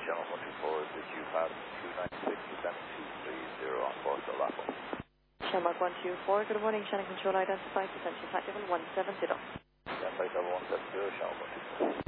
Shamrock 124 is the Q-Pad 296-7230 on course to Lapo. Shamrock 124, good morning, Shannon Control identified, potential factor 170. Yeah, flight level 170, Shamrock 124.